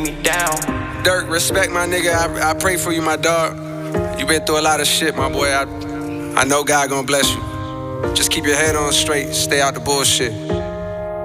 me down. Dirk, respect my nigga. I pray for you, my dog. You been through a lot of shit, my boy. I know God gonna bless you. Just keep your head on straight. Stay out the bullshit.